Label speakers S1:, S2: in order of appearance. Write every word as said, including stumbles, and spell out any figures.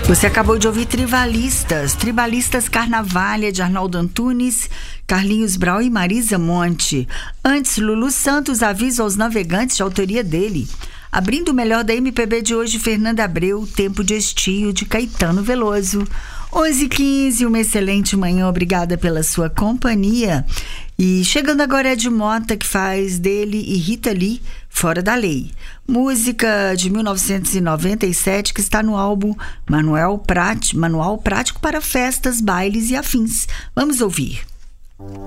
S1: Você acabou de ouvir Tribalistas, Tribalistas Carnavalha, de Arnaldo Antunes, Carlinhos Brau e Marisa Monte. Antes, Lulu Santos, Aviso aos Navegantes, de autoria dele. Abrindo o melhor da M P B de hoje, Fernanda Abreu, Tempo de Estio, de Caetano Veloso. onze e quinze, uma excelente manhã, obrigada pela sua companhia. E chegando agora é de Mota, que faz dele e Rita Lee, Fora da Lei. Música de mil novecentos e noventa e sete, que está no álbum Manual Prático, Manual Prático para Festas, Bailes e Afins. Vamos ouvir.